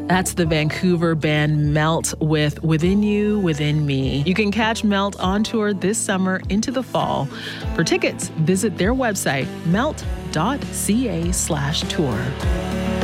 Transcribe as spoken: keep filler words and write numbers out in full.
That's the Vancouver band Melt with Within You, Within Me. You can catch Melt on tour this summer into the fall. For tickets, visit their website, melt dot c a slash tour.